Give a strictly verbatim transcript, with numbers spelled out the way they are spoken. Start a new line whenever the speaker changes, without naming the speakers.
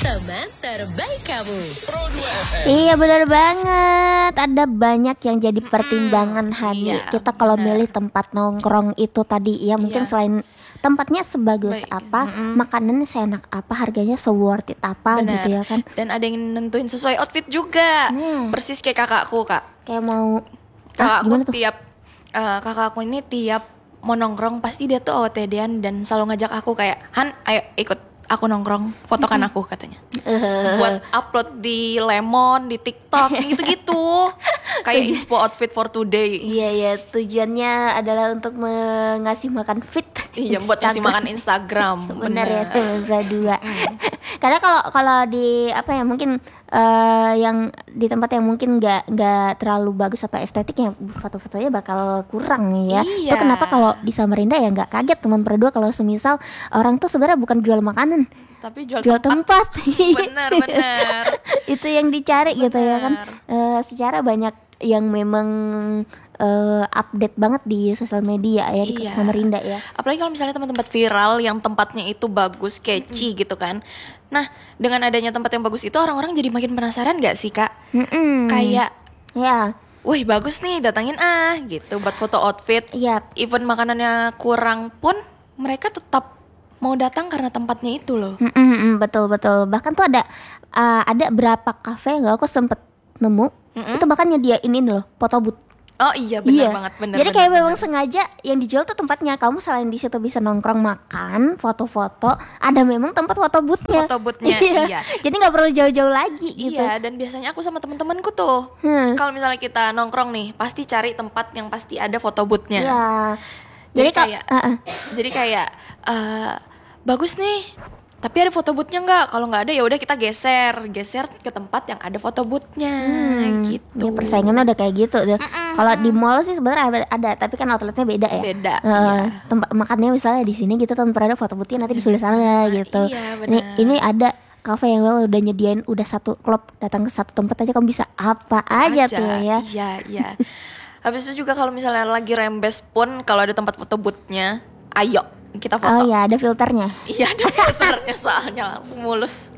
teman terbaik kamu.
Pro dua F M.
Iya benar banget. Ada banyak yang jadi pertimbangan Hani.
iya,
Kita kalau
benar.
milih tempat nongkrong itu tadi ya mungkin
Iya.
selain tempatnya sebagus
Baik,
apa,
mm-mm.
makanannya seenak apa, harganya se-worth it apa
Benar.
gitu ya kan.
Dan ada yang nentuin sesuai outfit juga.
Hmm.
Persis kayak kakakku, Kak.
Kayak mau
Kakakku
gimana tuh?
tiap eh, kakakku ini tiap mau nongkrong pasti dia tuh O T D-an dan selalu ngajak aku kayak, "Han, ayo ikut aku nongkrong, fotokan aku," katanya. Buat upload di Lemon, di TikTok, gitu-gitu. Kayak inspo outfit for today.
Iya ya, tujuannya adalah untuk mengasih makan fit.
Iya, buat ngasih makan Instagram.
Benar ya, berdua. Karena kalau kalau di apa ya mungkin eh, yang di tempat yang mungkin nggak nggak terlalu bagus atau estetiknya, foto-fotonya bakal kurang ya.
Iya.
Itu kenapa kalau di Samarinda ya nggak kaget teman berdua kalau semisal orang tuh sebenarnya bukan jual makanan,
Tapi jual,
jual tempat.
Bener, bener.
Itu yang dicari gitu ya kan.
Benar.
Eh, secara banyak yang memang eh, update banget di sosial media ya di
Iya.
Samarinda ya.
Apalagi kalau misalnya tempat-tempat viral yang tempatnya itu bagus, catchy gitu kan. Nah, dengan adanya tempat yang bagus itu orang-orang jadi makin penasaran gak sih, Kak?
Mm-mm.
Kayak,
ya,
wih bagus nih, datangin ah gitu buat foto outfit.
ya
Even makanannya kurang pun mereka tetap mau datang karena tempatnya itu loh.
Mm, mm, mm, betul betul. Bahkan tuh ada uh, ada berapa kafe nggak aku sempet nemu
Mm-mm.
itu bahkan nyediain ini loh foto booth.
Oh iya, benar banget, benar.
Jadi
benar,
kayak
benar.
memang sengaja yang dijual tuh tempatnya. Kamu selain di situ bisa nongkrong makan, foto-foto, ada memang tempat foto boothnya.
Foto boothnya, iya.
Jadi nggak perlu jauh-jauh lagi gitu.
Iya, dan biasanya aku sama teman-temanku tuh,
Hmm.
kalau misalnya kita nongkrong nih, pasti cari tempat yang pasti ada foto boothnya.
Iya.
Jadi
Jadi kak,
kayak-
uh, uh.
Jadi kayak eh, bagus nih, tapi ada foto boothnya nggak? Kalau nggak ada ya udah kita geser, geser ke tempat yang ada foto boothnya,
Hmm,
gitu.
ya persaingannya udah kayak gitu tuh. Kalau di mall sih sebenarnya ada, ada, tapi kan outletnya beda ya.
Beda,
Eh,
iya.
Tempat makannya misalnya di sini gitu, tempat ada foto boothnya nanti di sebelah sana gitu.
iya,
ini
benar.
ini ada kafe yang memang udah nyediain udah satu klub, datang ke satu tempat aja kamu bisa apa aja, tuh ya.
Iya, iya. Habis itu juga kalau misalnya lagi rembes pun kalau ada tempat foto boothnya, ayo kita
Oh
foto.
ya, ada filternya.
Iya, ada filternya soalnya langsung mulus.